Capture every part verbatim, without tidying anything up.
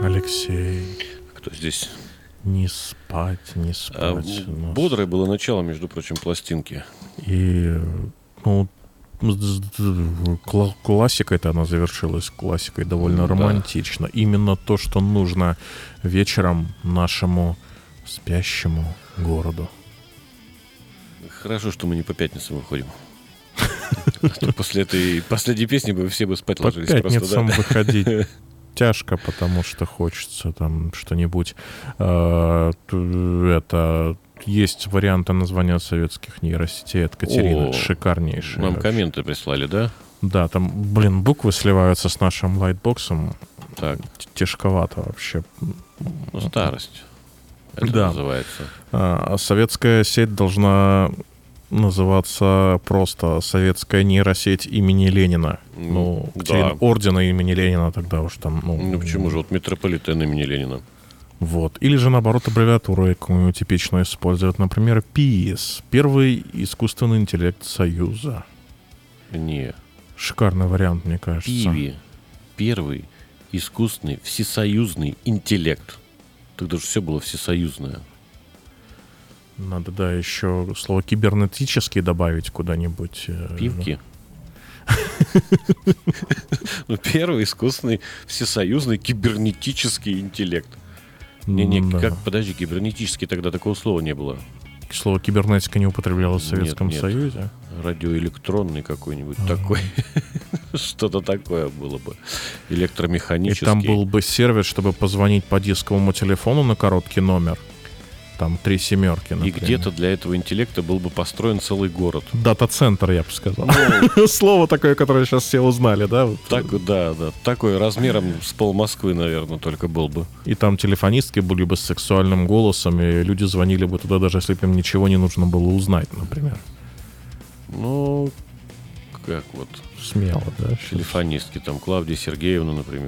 Алексей. Кто здесь? Не спать, не спать. А, но... Бодрое было начало, между прочим, пластинки. И, ну, кла- классикой-то она завершилась, классикой довольно Да. романтично. Именно то, что нужно вечером нашему спящему городу. Хорошо, что мы не по пятницам выходим. А то после этой последней песни бы все бы спать По ложились просто, пятницам да? выходить тяжко, потому что хочется там что-нибудь. э, т- Это есть варианты названия советских нейросетей от Катерины. О, Шикарнейшие. Нам вообще. комменты прислали, да? Да, там, блин, буквы сливаются с нашим лайтбоксом. Так, Т- Тяжковато вообще. ну, старость. Это Да. называется. А, советская сеть должна называться просто «Советская нейросеть имени Ленина». М, Ну, да. Катерина ордена имени Ленина тогда уж там... Ну, Ну почему же? Вот метрополитен имени Ленина. Вот. Или же, наоборот, аббревиатуру какую-нибудь типичную использовать. Например, ПИС. Первый искусственный интеллект Союза. Не. Шикарный вариант, мне кажется. Пиви. Первый искусственный всесоюзный интеллект. Тогда же все было всесоюзное. Надо, да, еще слово «кибернетический» добавить куда-нибудь. э, Пивки. Ну, первый искусственный всесоюзный кибернетический интеллект. Не-не, да. как, подожди, кибернетический тогда такого слова не было. Слово «кибернетика» не употреблялось в Советском нет. Союзе. Радиоэлектронный какой-нибудь Ага. такой. Что-то такое было бы. И Электромеханический. там был бы сервис, чтобы позвонить по дисковому телефону на короткий номер. Там три семерки, И например. где-то для этого интеллекта был бы построен целый город. Дата-центр, я бы сказал. Ну, Слово такое, которое сейчас все узнали, да? Вот. так, да, да. Такой размером с пол Москвы, наверное, только был бы. И там телефонистки были бы с сексуальным голосом, и люди звонили бы туда, даже если бы им ничего не нужно было узнать, например. Ну, как вот. Смело, да? Телефонистки, там, Клавдия Сергеевна, например.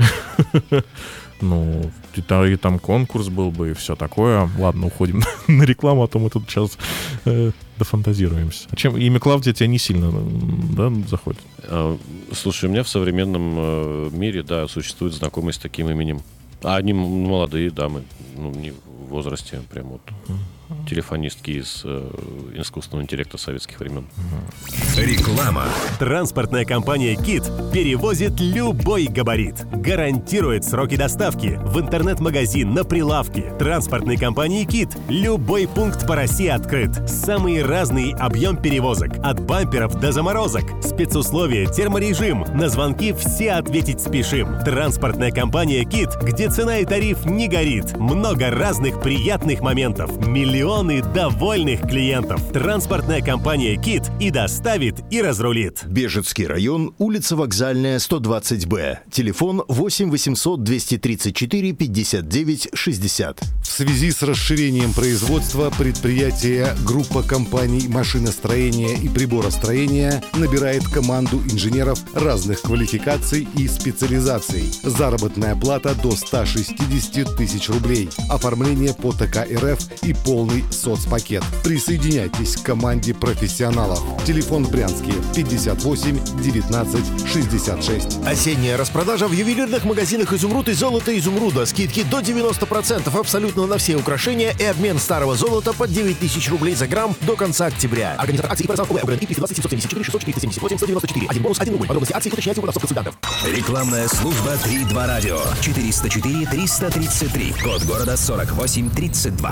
Ну, и, та- и там конкурс был бы, и все такое. Ладно, уходим на рекламу, а то мы тут сейчас э, дофантазируемся. А чем имя Клавдия тебя не сильно, да, заходит? А, Слушай, у меня в современном э, мире, да, существует знакомый с таким именем. А они м- молодые дамы, ну, не в возрасте, прям вот телефонистки из э, искусственного интеллекта советских времен. Реклама. Транспортная компания «Кит» перевозит любой габарит. Гарантирует сроки доставки в интернет-магазин, на прилавке. Транспортной компании «Кит» любой пункт по России открыт. Самый разный объем перевозок. От бамперов до заморозок. Спецусловия, терморежим. На звонки все ответить спешим. Транспортная компания «Кит», где цена и тариф не горит. Много разных приятных моментов. Миллионы довольных клиентов. Транспортная компания «Кит» и доставит, и разрулит. Бежецкий район, улица Вокзальная, сто двадцать Б. Телефон восемь восемьсот двести тридцать четыре пятьдесят девять шестьдесят. В связи с расширением производства предприятие группа компаний машиностроения и приборостроения набирает команду инженеров разных квалификаций и специализаций. Заработная плата до ста шестидесяти тысяч рублей. Оформление по ТК РФ и полный соцпакет. Присоединяйтесь к команде профессионалов. Телефон в Брянске пятьдесят восемь девятнадцать шестьдесят шесть. Осенняя распродажа в ювелирных магазинах «Изумруд» и «Золото изумруда». Скидки до девяноста процентов абсолютно на все украшения и обмен старого золота под девять тысяч рублей за грамм до конца октября. Организатор акции «Паразал ОВ» УГРН триста двадцать семьсот семьдесят четыре шестьсот четыреста семьдесят восемь сто девяносто четыре. Один бонус, один рубль. Подробности акции уточняйте у продавцов консультантов. Рекламная служба три два радио. четыреста четыре триста тридцать три. Код города сорок восемь тридцать два.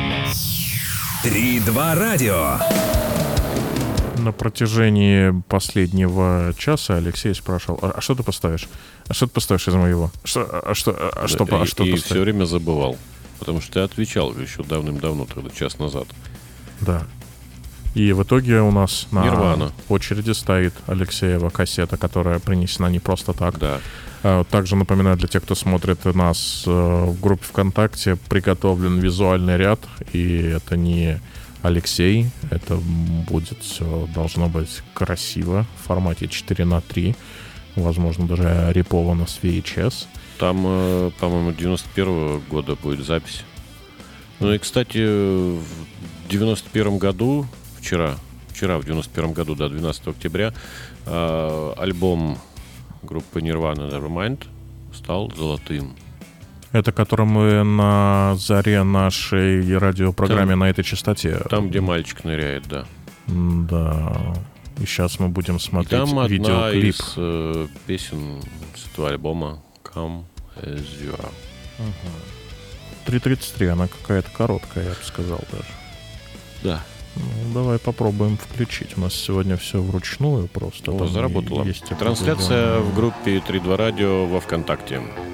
три два радио. На протяжении последнего часа Алексей спрашивал: а, а что ты поставишь? А что ты поставишь из моего? Что, а что, а что, Да, а что и и поставишь? все время забывал. Потому что ты отвечал еще давным-давно, тогда час назад. Да. И в итоге у нас на Нирвана. очереди стоит Алексеева кассета, которая принесена не просто так. Да. А, Также напоминаю для тех, кто смотрит нас э, в группе ВКонтакте, приготовлен визуальный ряд, и это не Алексей, это будет все, должно быть красиво в формате четыре на три, возможно, даже реповано с ви эйч эс. Там, э, по-моему, девяносто первого года будет запись. Ну и, кстати, в девяносто первом году, вчера, вчера в девяносто первом году, да, двенадцатого октября, э, альбом группы Nirvana Nevermind стал золотым. Это который мы на заре нашей радиопрограмме Там- на этой частоте. Там, где мальчик ныряет, да. Да. И сейчас мы будем И смотреть там одна видеоклип. из э, песен с этого альбома Come As You Are. три тридцать три, она какая-то короткая, я бы сказал даже. Да. Ну, давай попробуем включить. У нас сегодня все вручную просто. О, Там заработало. есть Трансляция определенные- в группе три два радио во ВКонтакте.